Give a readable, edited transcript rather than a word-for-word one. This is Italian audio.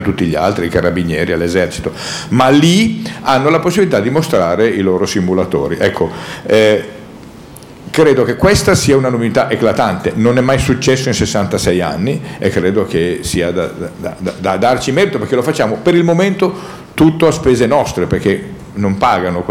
tutti gli altri, i carabinieri, all'esercito, ma lì hanno la possibilità di mostrare i loro simulatori. Ecco, credo che questa sia una novità eclatante, non è mai successo in 66 anni e credo che sia da darci merito, perché lo facciamo per il momento tutto a spese nostre, perché non pagano